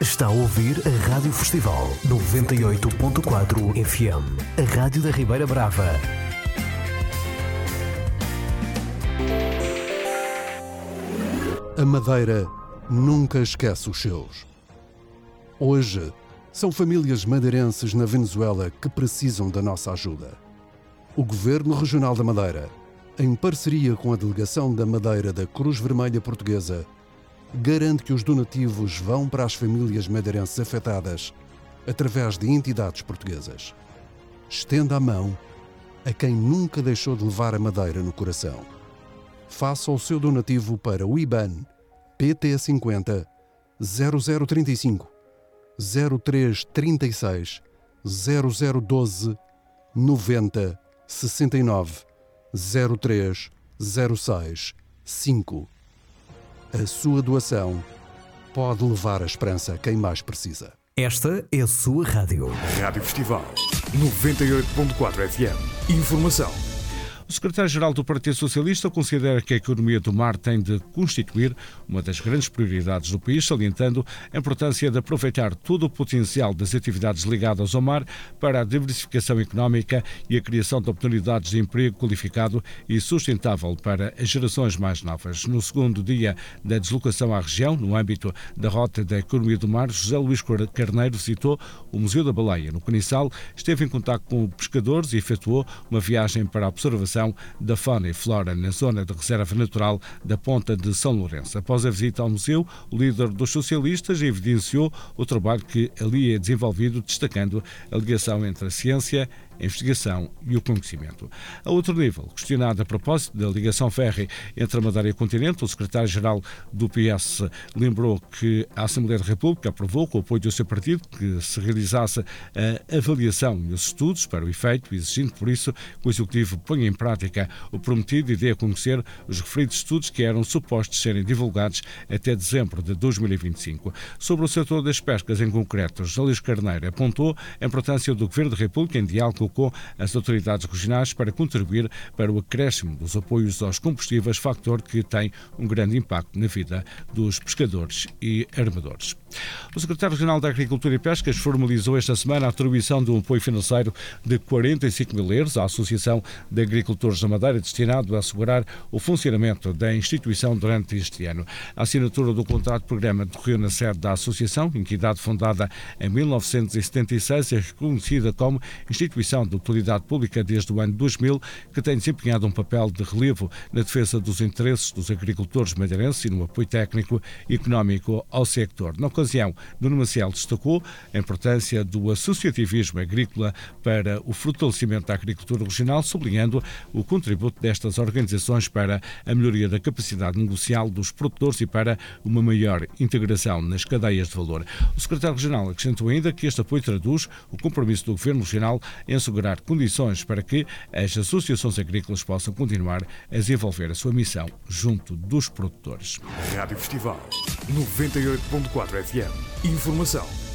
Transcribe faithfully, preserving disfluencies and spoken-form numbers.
Está a ouvir a Rádio Festival noventa e oito ponto quatro F M, a rádio da Ribeira Brava. A Madeira nunca esquece os seus. Hoje, são famílias madeirenses na Venezuela que precisam da nossa ajuda. O Governo Regional da Madeira, em parceria com a Delegação da Madeira da Cruz Vermelha Portuguesa, garante que os donativos vão para as famílias madeirenses afetadas através de entidades portuguesas. Estenda a mão a quem nunca deixou de levar a Madeira no coração. Faça o seu donativo para o I B A N P T cinquenta zero zero trinta e cinco zero três trinta e seis zero zero doze noventa sessenta e nove zero três zero seis cinco. A sua doação pode levar a esperança a quem mais precisa. Esta é a sua rádio. Rádio Festival noventa e oito ponto quatro F M. Informação. O secretário-geral do Partido Socialista considera que a economia do mar tem de constituir uma das grandes prioridades do país, salientando a importância de aproveitar todo o potencial das atividades ligadas ao mar para a diversificação económica e a criação de oportunidades de emprego qualificado e sustentável para as gerações mais novas. No segundo dia da deslocação à região, no âmbito da Rota da Economia do Mar, José Luís Carneiro visitou o Museu da Baleia, no Canissal, esteve em contato com pescadores e efetuou uma viagem para a observação da fauna e flora na zona de reserva natural da Ponta de São Lourenço. Após a visita ao museu, o líder dos socialistas evidenciou o trabalho que ali é desenvolvido, destacando a ligação entre a ciência, a investigação e o conhecimento. A outro nível, questionado a propósito da ligação férrea entre a Madeira e o continente, o secretário-geral do P S lembrou que a Assembleia da República aprovou, com o apoio do seu partido, que se realizasse a avaliação e os estudos para o efeito, exigindo por isso que o Executivo ponha em prática o prometido e dê a conhecer os referidos estudos que eram supostos serem divulgados até dezembro de dois mil e vinte e cinco. Sobre o setor das pescas em concreto, José Luís Carneiro apontou a importância do Governo da República em diálogo com as autoridades regionais para contribuir para o acréscimo dos apoios aos combustíveis, factor que tem um grande impacto na vida dos pescadores e armadores. O secretário regional da Agricultura e Pescas formalizou esta semana a atribuição de um apoio financeiro de quarenta e cinco mil euros à Associação de Agricultores da Madeira, destinado a assegurar o funcionamento da instituição durante este ano. A assinatura do contrato de programa decorreu na sede da Associação, entidade fundada em mil novecentos e setenta e seis e reconhecida como instituição de utilidade pública desde o ano dois mil, que tem desempenhado um papel de relevo na defesa dos interesses dos agricultores madeirenses e no apoio técnico e económico ao sector. Na ocasião, Nuno Maciel destacou a importância do associativismo agrícola para o fortalecimento da agricultura regional, sublinhando o contributo destas organizações para a melhoria da capacidade negocial dos produtores e para uma maior integração nas cadeias de valor. O secretário regional acrescentou ainda que este apoio traduz o compromisso do Governo regional em assegurar condições para que as associações agrícolas possam continuar a desenvolver a sua missão junto dos produtores. Rádio Festival noventa e oito ponto quatro F M. Informação.